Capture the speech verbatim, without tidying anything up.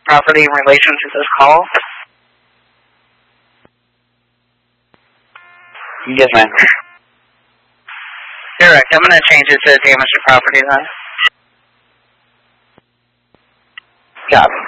property in relation to this call? Yes, ma'am. Correct. I'm going to change it to damage to property then. Copy.